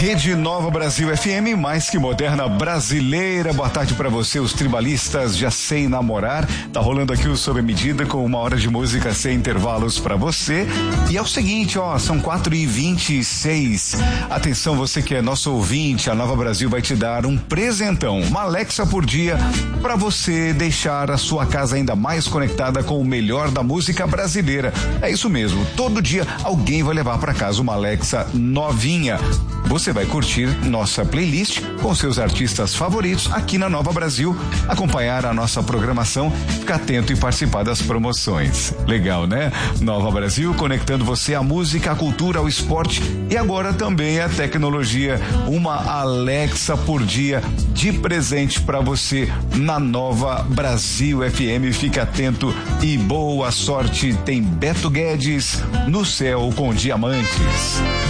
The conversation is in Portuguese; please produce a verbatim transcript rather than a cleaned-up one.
Rede Nova Brasil F M, mais que moderna brasileira. Boa tarde pra você, os tribalistas. Já sei namorar. Tá rolando aqui o Sob Medida com uma hora de música sem intervalos pra você. E é o seguinte, ó, são quatro e vinte e seis. Atenção, você que é nosso ouvinte, a Nova Brasil vai te dar um presentão, uma Alexa por dia, pra você deixar a sua casa ainda mais conectada com o melhor da música brasileira. É isso mesmo, todo dia alguém vai levar pra casa uma Alexa novinha. Você vai curtir nossa playlist com seus artistas favoritos aqui na Nova Brasil, acompanhar a nossa programação, ficar atento e participar das promoções. Legal, né? Nova Brasil conectando você à música, à cultura, ao esporte e agora também à tecnologia. Uma Alexa por dia de presente para você na Nova Brasil F M. Fica atento e boa sorte. Tem Beto Guedes no céu com diamantes.